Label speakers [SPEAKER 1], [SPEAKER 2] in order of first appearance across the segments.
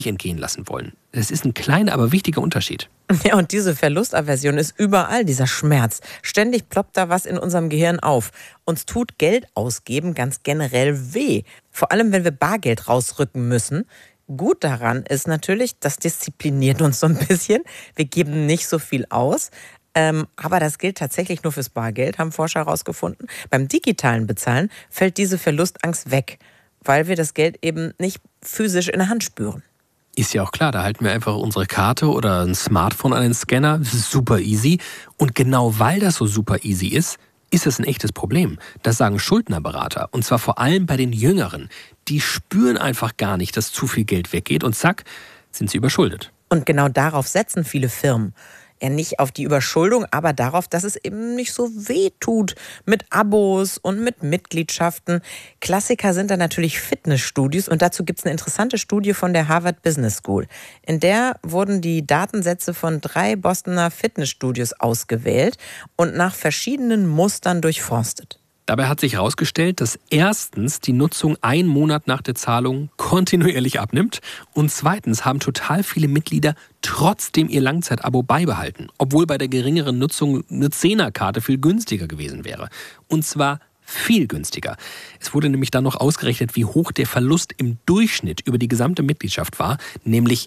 [SPEAKER 1] entgehen lassen wollen. Das ist ein kleiner, aber wichtiger Unterschied.
[SPEAKER 2] Ja, und diese Verlustaversion ist überall, dieser Schmerz. Ständig ploppt da was in unserem Gehirn auf. Uns tut Geld ausgeben ganz generell weh. Vor allem, wenn wir Bargeld rausrücken müssen. Gut daran ist natürlich, das diszipliniert uns so ein bisschen. Wir geben nicht so viel aus. Aber das gilt tatsächlich nur fürs Bargeld, haben Forscher herausgefunden. Beim digitalen Bezahlen fällt diese Verlustangst weg, weil wir das Geld eben nicht physisch in der Hand spüren.
[SPEAKER 1] Ist ja auch klar, da halten wir einfach unsere Karte oder ein Smartphone an den Scanner. Das ist super easy. Und genau weil das so super easy ist es ein echtes Problem. Das sagen Schuldnerberater. Und zwar vor allem bei den Jüngeren. Die spüren einfach gar nicht, dass zu viel Geld weggeht und zack, sind sie überschuldet.
[SPEAKER 2] Und genau darauf setzen viele Firmen. Ja, nicht auf die Überschuldung, aber darauf, dass es eben nicht so weh tut mit Abos und mit Mitgliedschaften. Klassiker sind da natürlich Fitnessstudios und dazu gibt es eine interessante Studie von der Harvard Business School. In der wurden die Datensätze von 3 Bostoner Fitnessstudios ausgewählt und nach verschiedenen Mustern durchforstet.
[SPEAKER 1] Dabei hat sich herausgestellt, dass erstens die Nutzung 1 Monat nach der Zahlung kontinuierlich abnimmt und zweitens haben total viele Mitglieder trotzdem ihr Langzeitabo beibehalten, obwohl bei der geringeren Nutzung eine 10er-Karte viel günstiger gewesen wäre. Und zwar viel günstiger. Es wurde nämlich dann noch ausgerechnet, wie hoch der Verlust im Durchschnitt über die gesamte Mitgliedschaft war, nämlich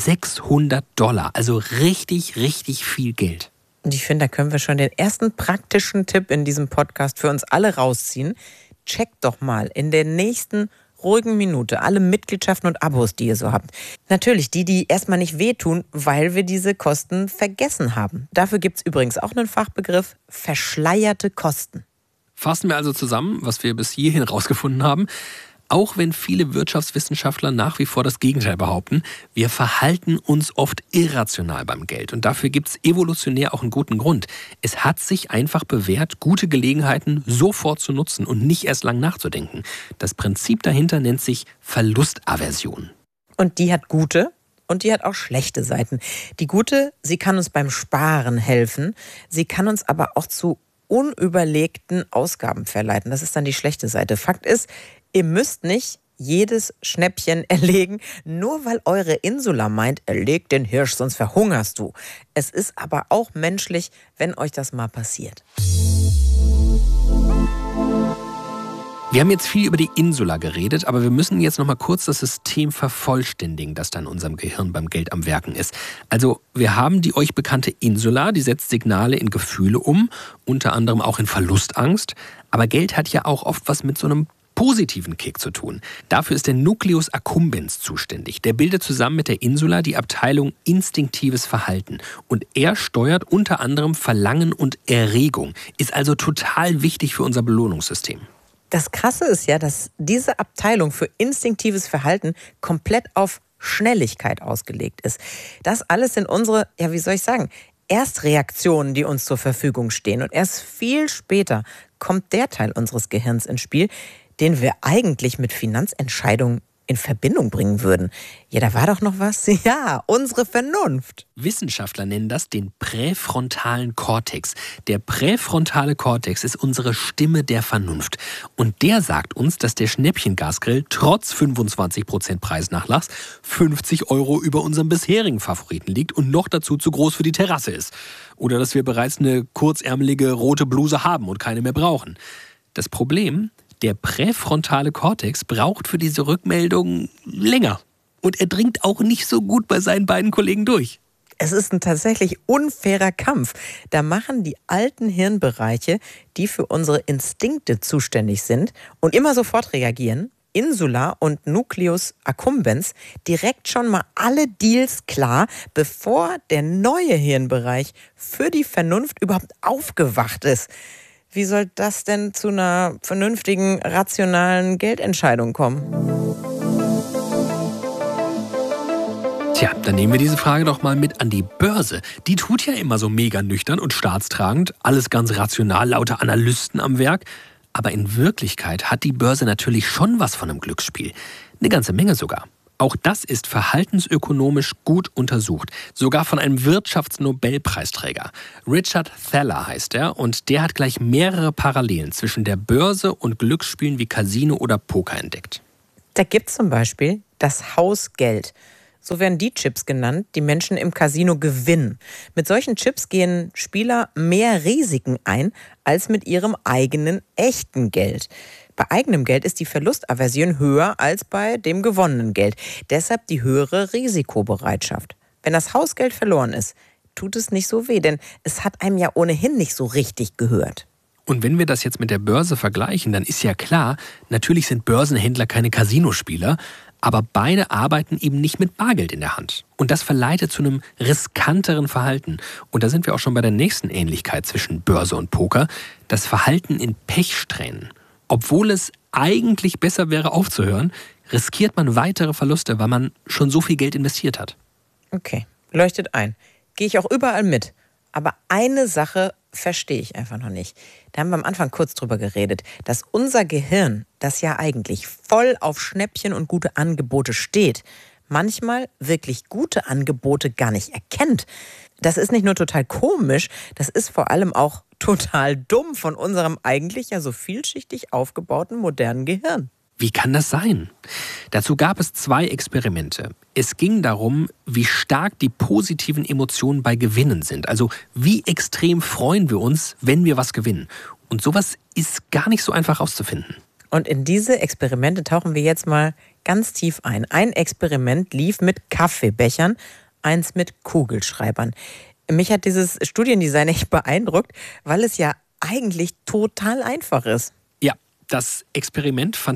[SPEAKER 1] $600. Also richtig, richtig viel Geld.
[SPEAKER 2] Und ich finde, da können wir schon den ersten praktischen Tipp in diesem Podcast für uns alle rausziehen. Checkt doch mal in der nächsten ruhigen Minute alle Mitgliedschaften und Abos, die ihr so habt. Natürlich die erstmal nicht wehtun, weil wir diese Kosten vergessen haben. Dafür gibt es übrigens auch einen Fachbegriff: verschleierte Kosten.
[SPEAKER 1] Fassen wir also zusammen, was wir bis hierhin rausgefunden haben. Auch wenn viele Wirtschaftswissenschaftler nach wie vor das Gegenteil behaupten, wir verhalten uns oft irrational beim Geld. Und dafür gibt es evolutionär auch einen guten Grund. Es hat sich einfach bewährt, gute Gelegenheiten sofort zu nutzen und nicht erst lang nachzudenken. Das Prinzip dahinter nennt sich Verlustaversion.
[SPEAKER 2] Und die hat gute und die hat auch schlechte Seiten. Die gute, sie kann uns beim Sparen helfen. Sie kann uns aber auch zu unüberlegten Ausgaben verleiten. Das ist dann die schlechte Seite. Fakt ist, ihr müsst nicht jedes Schnäppchen erlegen, nur weil eure Insula meint, erleg den Hirsch, sonst verhungerst du. Es ist aber auch menschlich, wenn euch das mal passiert.
[SPEAKER 1] Wir haben jetzt viel über die Insula geredet, aber wir müssen jetzt noch mal kurz das System vervollständigen, das da in unserem Gehirn beim Geld am Werken ist. Also wir haben die euch bekannte Insula, die setzt Signale in Gefühle um, unter anderem auch in Verlustangst. Aber Geld hat ja auch oft was mit so einem positiven Kick zu tun. Dafür ist der Nucleus accumbens zuständig. Der bildet zusammen mit der Insula die Abteilung instinktives Verhalten. Und er steuert unter anderem Verlangen und Erregung, ist also total wichtig für unser Belohnungssystem.
[SPEAKER 2] Das Krasse ist ja, dass diese Abteilung für instinktives Verhalten komplett auf Schnelligkeit ausgelegt ist. Das alles sind unsere, Erstreaktionen, die uns zur Verfügung stehen. Und erst viel später kommt der Teil unseres Gehirns ins Spiel, den wir eigentlich mit Finanzentscheidungen in Verbindung bringen würden. Ja, da war doch noch was. Ja, unsere Vernunft.
[SPEAKER 1] Wissenschaftler nennen das den präfrontalen Kortex. Der präfrontale Kortex ist unsere Stimme der Vernunft. Und der sagt uns, dass der Schnäppchengasgrill trotz 25% Preisnachlass 50 € über unserem bisherigen Favoriten liegt und noch dazu zu groß für die Terrasse ist. Oder dass wir bereits eine kurzärmelige rote Bluse haben und keine mehr brauchen. Das Problem: der präfrontale Kortex braucht für diese Rückmeldung länger. Und er dringt auch nicht so gut bei seinen beiden Kollegen durch.
[SPEAKER 2] Es ist ein tatsächlich unfairer Kampf. Da machen die alten Hirnbereiche, die für unsere Instinkte zuständig sind und immer sofort reagieren, Insula und Nucleus accumbens, direkt schon mal alle Deals klar, bevor der neue Hirnbereich für die Vernunft überhaupt aufgewacht ist. Wie soll das denn zu einer vernünftigen, rationalen Geldentscheidung kommen?
[SPEAKER 1] Tja, dann nehmen wir diese Frage doch mal mit an die Börse. Die tut ja immer so mega nüchtern und staatstragend, alles ganz rational, lauter Analysten am Werk. Aber in Wirklichkeit hat die Börse natürlich schon was von einem Glücksspiel. Eine ganze Menge sogar. Auch das ist verhaltensökonomisch gut untersucht, sogar von einem Wirtschaftsnobelpreisträger. Richard Thaler heißt er und der hat gleich mehrere Parallelen zwischen der Börse und Glücksspielen wie Casino oder Poker entdeckt.
[SPEAKER 2] Da gibt es zum Beispiel das Hausgeld. So werden die Chips genannt, die Menschen im Casino gewinnen. Mit solchen Chips gehen Spieler mehr Risiken ein als mit ihrem eigenen echten Geld. Bei eigenem Geld ist die Verlustaversion höher als bei dem gewonnenen Geld. Deshalb die höhere Risikobereitschaft. Wenn das Hausgeld verloren ist, tut es nicht so weh, denn es hat einem ja ohnehin nicht so richtig gehört.
[SPEAKER 1] Und wenn wir das jetzt mit der Börse vergleichen, dann ist ja klar, natürlich sind Börsenhändler keine Casinospieler, aber beide arbeiten eben nicht mit Bargeld in der Hand. Und das verleitet zu einem riskanteren Verhalten. Und da sind wir auch schon bei der nächsten Ähnlichkeit zwischen Börse und Poker, das Verhalten in Pechsträhnen. Obwohl es eigentlich besser wäre aufzuhören, riskiert man weitere Verluste, weil man schon so viel Geld investiert hat.
[SPEAKER 2] Okay, leuchtet ein. Gehe ich auch überall mit. Aber eine Sache verstehe ich einfach noch nicht. Da haben wir am Anfang kurz drüber geredet, dass unser Gehirn, das ja eigentlich voll auf Schnäppchen und gute Angebote steht, manchmal wirklich gute Angebote gar nicht erkennt. Das ist nicht nur total komisch, das ist vor allem auch total dumm von unserem eigentlich ja so vielschichtig aufgebauten modernen Gehirn.
[SPEAKER 1] Wie kann das sein? Dazu gab es 2 Experimente. Es ging darum, wie stark die positiven Emotionen bei Gewinnen sind. Also wie extrem freuen wir uns, wenn wir was gewinnen. Und sowas ist gar nicht so einfach rauszufinden.
[SPEAKER 2] Und in diese Experimente tauchen wir jetzt mal ganz tief ein. Ein Experiment lief mit Kaffeebechern, eins mit Kugelschreibern. Mich hat dieses Studiendesign echt beeindruckt, weil es ja eigentlich total einfach ist.
[SPEAKER 1] Das Experiment fand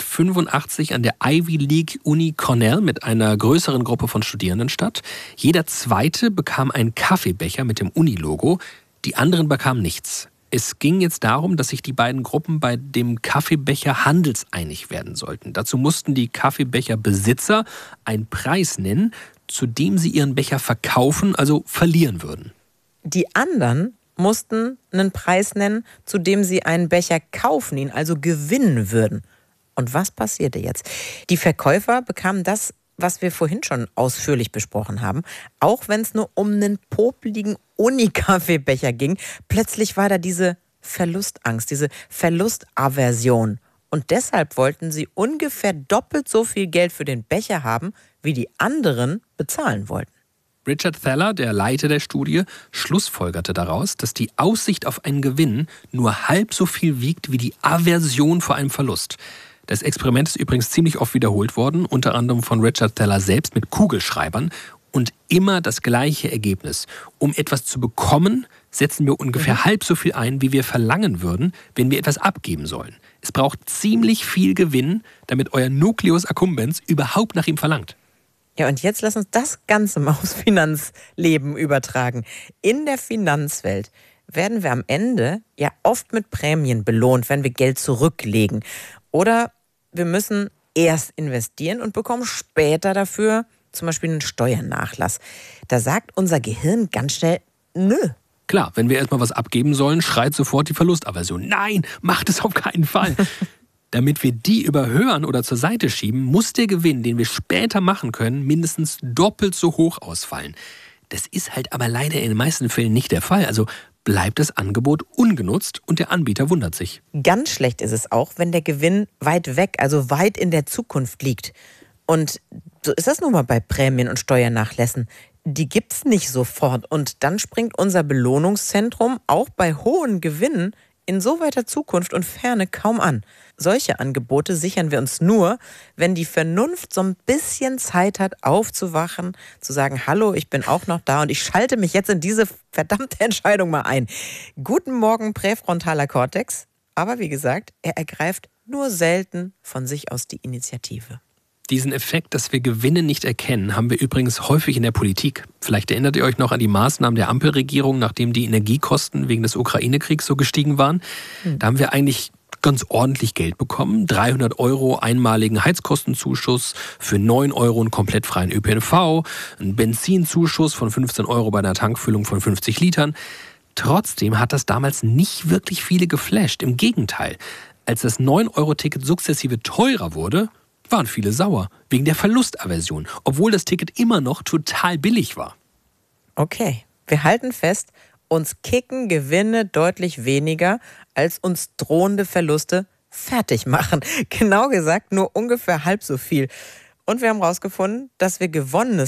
[SPEAKER 1] 1985 an der Ivy League Uni Cornell mit einer größeren Gruppe von Studierenden statt. Jeder Zweite bekam einen Kaffeebecher mit dem Uni-Logo, die anderen bekamen nichts. Es ging jetzt darum, dass sich die beiden Gruppen bei dem Kaffeebecher handelseinig werden sollten. Dazu mussten die Kaffeebecherbesitzer einen Preis nennen, zu dem sie ihren Becher verkaufen, also verlieren würden.
[SPEAKER 2] Die anderen mussten einen Preis nennen, zu dem sie einen Becher kaufen, ihn also gewinnen würden. Und was passierte jetzt? Die Verkäufer bekamen das, was wir vorhin schon ausführlich besprochen haben, auch wenn es nur um einen popeligen Uni-Kaffeebecher ging. Plötzlich war da diese Verlustangst, diese Verlustaversion. Und deshalb wollten sie ungefähr doppelt so viel Geld für den Becher haben, wie die anderen bezahlen wollten.
[SPEAKER 1] Richard Thaler, der Leiter der Studie, schlussfolgerte daraus, dass die Aussicht auf einen Gewinn nur halb so viel wiegt wie die Aversion vor einem Verlust. Das Experiment ist übrigens ziemlich oft wiederholt worden, unter anderem von Richard Thaler selbst mit Kugelschreibern. Und immer das gleiche Ergebnis. Um etwas zu bekommen, setzen wir ungefähr halb so viel ein, wie wir verlangen würden, wenn wir etwas abgeben sollen. Es braucht ziemlich viel Gewinn, damit euer Nucleus accumbens überhaupt nach ihm verlangt.
[SPEAKER 2] Ja, und jetzt lass uns das Ganze mal aufs Finanzleben übertragen. In der Finanzwelt werden wir am Ende ja oft mit Prämien belohnt, wenn wir Geld zurücklegen. Oder wir müssen erst investieren und bekommen später dafür zum Beispiel einen Steuernachlass. Da sagt unser Gehirn ganz schnell, nö.
[SPEAKER 1] Klar, wenn wir erstmal was abgeben sollen, schreit sofort die Verlustaversion. Nein, macht es auf keinen Fall. Damit wir die überhören oder zur Seite schieben, muss der Gewinn, den wir später machen können, mindestens doppelt so hoch ausfallen. Das ist halt aber leider in den meisten Fällen nicht der Fall. Also bleibt das Angebot ungenutzt und der Anbieter wundert sich.
[SPEAKER 2] Ganz schlecht ist es auch, wenn der Gewinn weit weg, also weit in der Zukunft liegt. Und so ist das nun mal bei Prämien und Steuernachlässen. Die gibt's nicht sofort. Und dann springt unser Belohnungszentrum auch bei hohen Gewinnen in so weiter Zukunft und Ferne kaum an. Solche Angebote sichern wir uns nur, wenn die Vernunft so ein bisschen Zeit hat, aufzuwachen, zu sagen, hallo, ich bin auch noch da und ich schalte mich jetzt in diese verdammte Entscheidung mal ein. Guten Morgen, präfrontaler Kortex. Aber wie gesagt, er ergreift nur selten von sich aus die Initiative.
[SPEAKER 1] Diesen Effekt, dass wir Gewinne nicht erkennen, haben wir übrigens häufig in der Politik. Vielleicht erinnert ihr euch noch an die Maßnahmen der Ampelregierung, nachdem die Energiekosten wegen des Ukraine-Kriegs so gestiegen waren. Da haben wir eigentlich ganz ordentlich Geld bekommen. 300 € einmaligen Heizkostenzuschuss, für 9 € einen komplett freien ÖPNV, einen Benzinzuschuss von 15 € bei einer Tankfüllung von 50 Litern. Trotzdem hat das damals nicht wirklich viele geflasht. Im Gegenteil, als das 9-Euro-Ticket sukzessive teurer wurde, waren viele sauer, wegen der Verlustaversion, obwohl das Ticket immer noch total billig war.
[SPEAKER 2] Okay, wir halten fest, uns kicken Gewinne deutlich weniger, als uns drohende Verluste fertig machen. Genau gesagt, nur ungefähr halb so viel. Und wir haben herausgefunden, dass wir gewonnenes